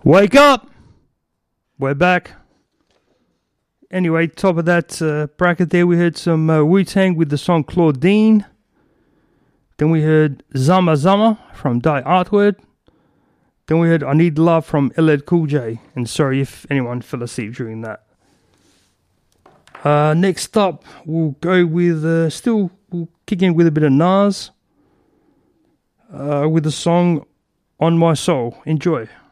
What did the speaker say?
Wake up! We're back. Anyway, top of that bracket there, we heard some Wu-Tang with the song Claudine. Then we heard Zama Zama from Die Artward. Then we heard I Need Love from LL Cool J. And sorry if anyone fell asleep during that. Next up, we'll go with, we'll kick in with a bit of Nas. With the song On My Soul. Enjoy.